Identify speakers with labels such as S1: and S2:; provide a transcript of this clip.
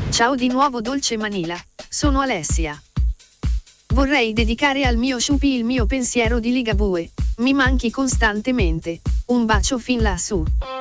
S1: Ciao di nuovo Dolce Manila, sono Alessia. Vorrei dedicare al mio Shupi il mio pensiero di Ligabue, mi manchi costantemente, un bacio fin lassù.